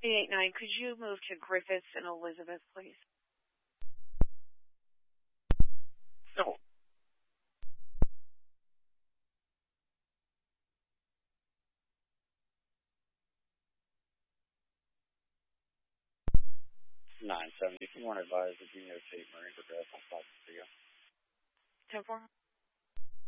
389, could you move to Griffiths and Elizabeth, please? No. If you want to advise, if you notate Marine Progress, I'll talk to you. 10-4.